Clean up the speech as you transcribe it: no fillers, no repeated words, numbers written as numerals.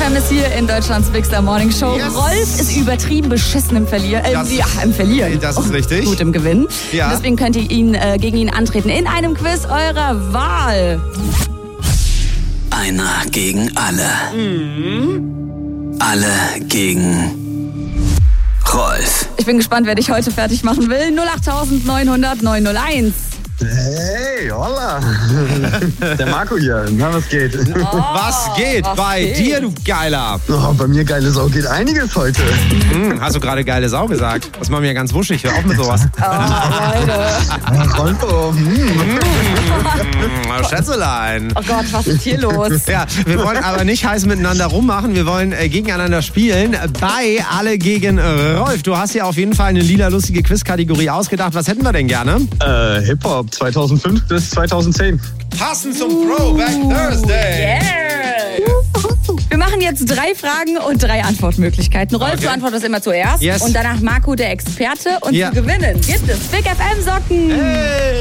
FM ist hier in Deutschlands Big Star Morning Show. Yes. Rolf ist übertrieben beschissen im Verlieren. Im Verlieren. Das ist richtig. Gut im Gewinn. Ja. Deswegen könnt ihr gegen ihn antreten in einem Quiz eurer Wahl. Einer gegen alle. Alle gegen Rolf. Ich bin gespannt, wer dich heute fertig machen will. 08900 901. Hey, holla. Der Marco hier. Na, was geht? Was geht bei dir, du Geiler? Oh, bei mir geile Sau geht einiges heute. Hast du gerade geile Sau gesagt? Das macht mir ganz wuschig. Hör auf mit sowas. Leute. Rolfo. Schätzelein. Oh Gott, was ist hier los? Ja, wir wollen aber nicht heiß miteinander rummachen. Wir wollen gegeneinander spielen. Bei Alle gegen Rolf. Du hast ja auf jeden Fall eine lila lustige Quizkategorie ausgedacht. Was hätten wir denn gerne? Hip-Hop 2005 bis 2010. Passend zum Throwback Thursday. Wir machen jetzt 3 Fragen und 3 Antwortmöglichkeiten. Rolf, Okay. du antwortest immer zuerst. Yes. Und danach Marco, der Experte. Und Ja. zu gewinnen gibt es Big FM Socken. Hey.